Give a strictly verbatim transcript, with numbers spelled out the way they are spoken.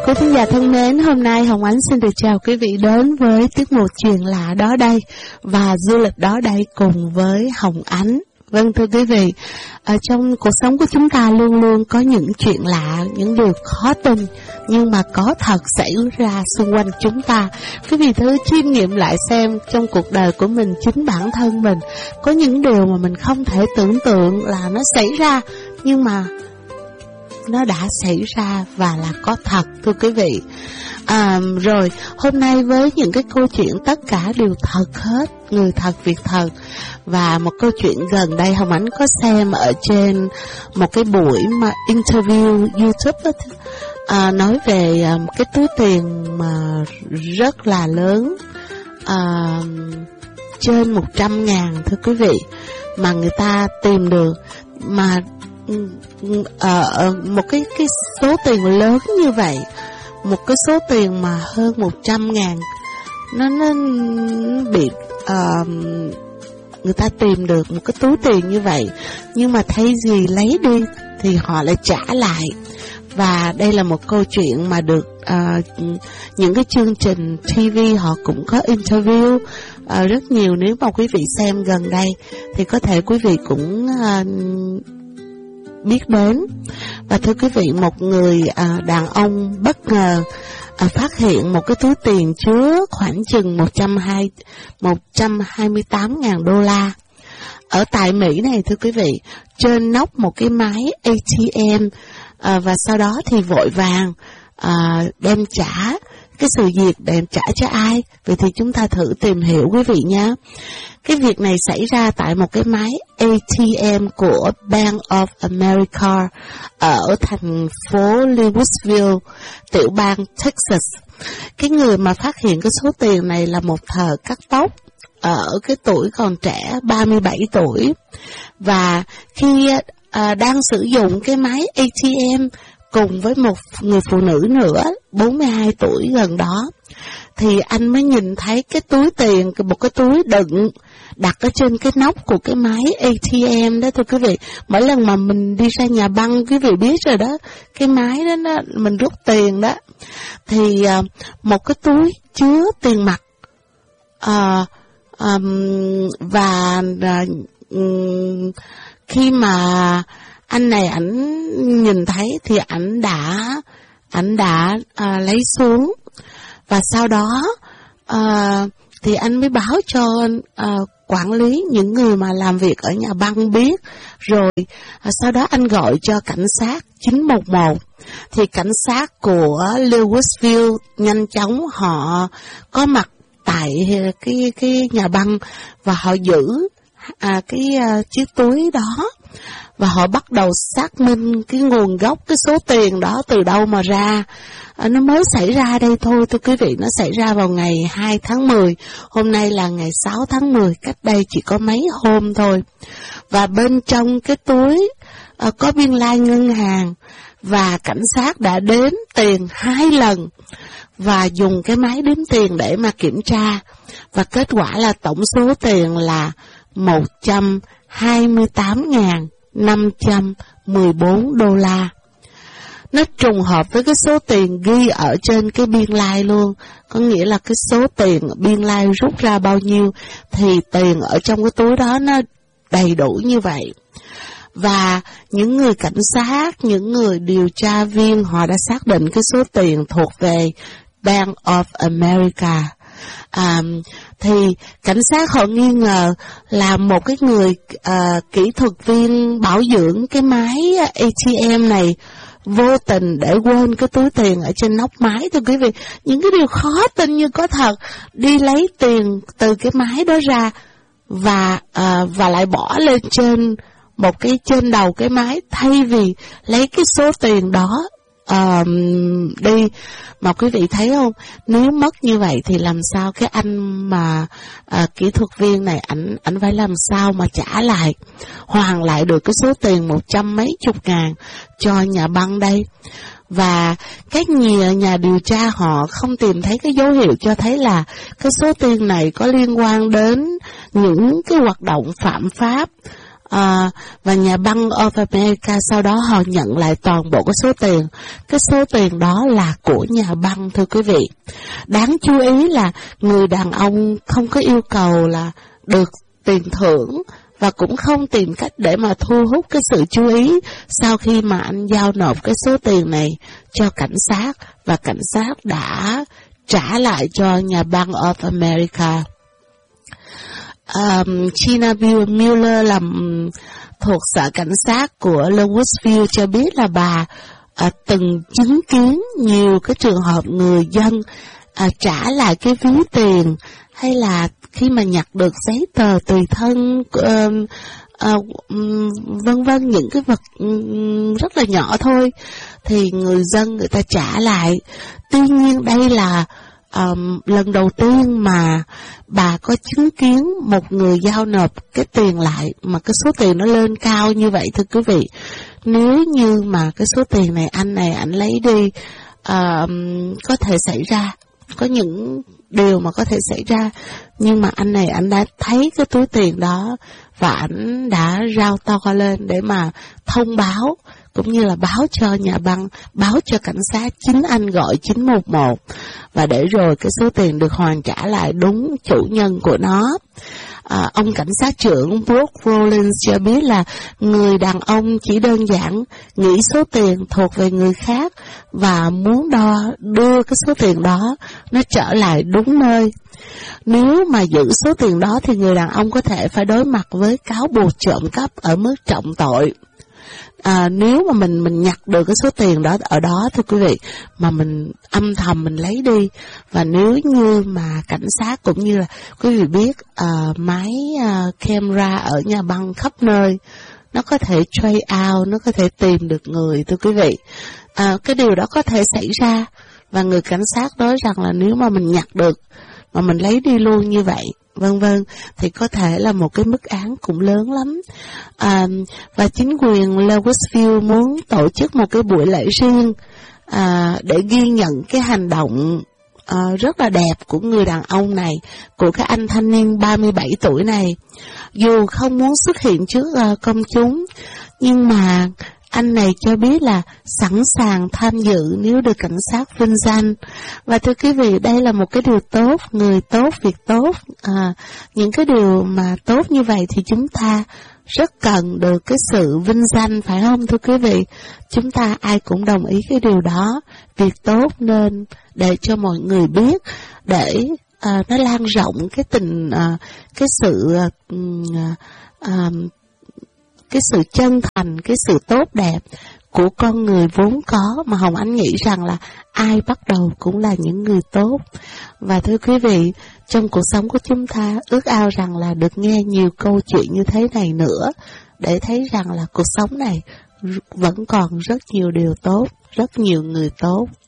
Quý khán giả thân mến, hôm nay Hồng Ánh xin được chào quý vị đến với tiết mục Chuyện Lạ Đó Đây và Du Lịch Đó Đây cùng với Hồng Ánh. Vâng thưa quý vị, ở trong cuộc sống của chúng ta luôn luôn có những chuyện lạ, những điều khó tin nhưng mà có thật xảy ra xung quanh chúng ta. Quý vị thử chiêm nghiệm lại xem trong cuộc đời của mình, chính bản thân mình có những điều mà mình không thể tưởng tượng là nó xảy ra nhưng mà nó đã xảy ra và là có thật thưa quý vị. À, rồi hôm nay với những cái câu chuyện tất cả đều thật hết, người thật việc thật. Và một câu chuyện gần đây Hồng Ánh có xem ở trên một cái buổi mà interview YouTube đó, à, nói về um, cái túi tiền mà rất là lớn, à, trên một trăm ngàn thưa quý vị, mà người ta tìm được, mà ở uh, một cái cái số tiền lớn như vậy, một cái số tiền mà hơn một trăm ngàn, nó nó bị uh, người ta tìm được một cái túi tiền như vậy, nhưng mà thay vì lấy đi thì họ lại trả lại. Và đây là một câu chuyện mà được uh, những cái chương trình ti vi họ cũng có interview uh, rất nhiều. Nếu mà quý vị xem gần đây thì có thể quý vị cũng uh, biết đến. Và thưa quý vị, một người uh, đàn ông bất ngờ uh, phát hiện một cái túi tiền chứa khoảng chừng một trăm hai mươi tám ngàn đô la ở tại Mỹ này thưa quý vị, trên nóc một cái máy a tê em. À, và sau đó thì vội vàng à, đem trả cái sự việc, đem trả cho ai? Vậy thì chúng ta thử tìm hiểu quý vị nhé. Cái việc này xảy ra tại một cái máy a tê em của Bank of America ở thành phố Louisville, tiểu bang Texas. Cái người mà phát hiện cái số tiền này là một thợ cắt tóc ở cái tuổi còn trẻ, ba mươi bảy tuổi. Và khi À, đang sử dụng cái máy a tê em cùng với một người phụ nữ nữa, bốn mươi hai tuổi gần đó, thì anh mới nhìn thấy cái túi tiền, một cái túi đựng đặt ở trên cái nóc của cái máy a tê em đó thưa quý vị. Mỗi lần mà mình đi ra nhà băng, quý vị biết rồi đó, cái máy đó, đó mình rút tiền đó, thì à, một cái túi chứa tiền mặt, à, à, và à, um, khi mà anh này ảnh nhìn thấy thì ảnh đã ảnh đã à, lấy xuống, và sau đó à, thì anh mới báo cho à, quản lý, những người mà làm việc ở nhà băng biết. Rồi à, sau đó anh gọi cho cảnh sát chín một một. Thì cảnh sát của Louisville nhanh chóng họ có mặt tại cái cái nhà băng và họ giữ à, cái à, chiếc túi đó, và họ bắt đầu xác minh cái nguồn gốc cái số tiền đó từ đâu mà ra. À, nó mới xảy ra đây thôi thưa quý vị, nó xảy ra vào ngày hai tháng mười, hôm nay là ngày sáu tháng mười, cách đây chỉ có mấy hôm thôi. Và bên trong cái túi à, có biên lai ngân hàng, và cảnh sát đã đếm tiền hai lần và dùng cái máy đếm tiền để mà kiểm tra, và kết quả là tổng số tiền là một trăm hai mươi tám nghìn năm trăm mười bốn đô la. Nó trùng hợp với cái số tiền ghi ở trên cái biên lai luôn. Có nghĩa là cái số tiền biên lai rút ra bao nhiêu thì tiền ở trong cái túi đó nó đầy đủ như vậy. Và những người cảnh sát, những người điều tra viên họ đã xác định cái số tiền thuộc về Bank of America. À, thì cảnh sát họ nghi ngờ là một cái người à, kỹ thuật viên bảo dưỡng cái máy a tê em này vô tình để quên cái túi tiền ở trên nóc máy thưa quý vị. Những cái điều khó tin như có thật, đi lấy tiền từ cái máy đó ra và à, và lại bỏ lên trên một cái trên đầu cái máy, thay vì lấy cái số tiền đó Uh, đi. Mà quý vị thấy không, nếu mất như vậy thì làm sao cái anh mà uh, kỹ thuật viên này ảnh ảnh phải làm sao mà trả lại, hoàn lại được cái số tiền một trăm mấy chục ngàn cho nhà băng đây. Và các nhà, nhà điều tra họ không tìm thấy cái dấu hiệu cho thấy là cái số tiền này có liên quan đến những cái hoạt động phạm pháp À, và nhà băng of America sau đó họ nhận lại toàn bộ cái số tiền. Cái số tiền đó là của nhà băng, thưa quý vị. Đáng chú ý là người đàn ông không có yêu cầu là được tiền thưởng và cũng không tìm cách để mà thu hút cái sự chú ý sau khi mà anh giao nộp cái số tiền này cho cảnh sát, và cảnh sát đã trả lại cho nhà băng of America. Um, Gina Mueller làm thuộc sở cảnh sát của Louisville cho biết là bà uh, từng chứng kiến nhiều cái trường hợp người dân uh, trả lại cái ví tiền, hay là khi mà nhặt được giấy tờ tùy thân, uh, uh, vân vân, những cái vật um, rất là nhỏ thôi, thì người dân người ta trả lại. Tuy nhiên đây là Um, lần đầu tiên mà bà có chứng kiến một người giao nộp cái tiền lại mà cái số tiền nó lên cao như vậy, thưa quý vị. Nếu như mà cái số tiền này anh này anh lấy đi, uh, có thể xảy ra, có những điều mà có thể xảy ra, nhưng mà anh này anh đã thấy cái túi tiền đó và anh đã rao to lên để mà thông báo, cũng như là báo cho nhà băng, báo cho cảnh sát. Chính anh gọi chín một một, và để rồi cái số tiền được hoàn trả lại đúng chủ nhân của nó. À, ông cảnh sát trưởng Brooke Rollins cho biết là người đàn ông chỉ đơn giản nghĩ số tiền thuộc về người khác và muốn đo đưa cái số tiền đó nó trở lại đúng nơi. Nếu mà giữ số tiền đó thì người đàn ông có thể phải đối mặt với cáo buộc trộm cắp ở mức trọng tội. À, nếu mà mình mình nhặt được cái số tiền đó ở đó, thưa quý vị, mà mình âm thầm mình lấy đi, và nếu như mà cảnh sát cũng như là quý vị biết uh, máy uh, camera ở nhà băng khắp nơi, nó có thể trace out, nó có thể tìm được người, thưa quý vị. À, cái điều đó có thể xảy ra, và người cảnh sát nói rằng là nếu mà mình nhặt được mà mình lấy đi luôn như vậy, vân vân, thì có thể là một cái mức án cũng lớn lắm. À, và chính quyền Louisville muốn tổ chức một cái buổi lễ riêng à, để ghi nhận cái hành động à, rất là đẹp của người đàn ông này, của cái anh thanh niên ba mươi bảy tuổi này. Dù không muốn xuất hiện trước à, công chúng, nhưng mà anh này cho biết là sẵn sàng tham dự nếu được cảnh sát vinh danh. Và thưa quý vị, đây là một cái điều tốt, người tốt, việc tốt. À, những cái điều mà tốt như vậy thì chúng ta rất cần được cái sự vinh danh, phải không thưa quý vị? Chúng ta ai cũng đồng ý cái điều đó. Việc tốt nên để cho mọi người biết, để à, nó lan rộng cái tình, à, cái sự à, à, cái sự chân thành, cái sự tốt đẹp của con người vốn có, mà Hồng Ánh nghĩ rằng là ai bắt đầu cũng là những người tốt. Và thưa quý vị, trong cuộc sống của chúng ta ước ao rằng là được nghe nhiều câu chuyện như thế này nữa, để thấy rằng là cuộc sống này vẫn còn rất nhiều điều tốt, rất nhiều người tốt.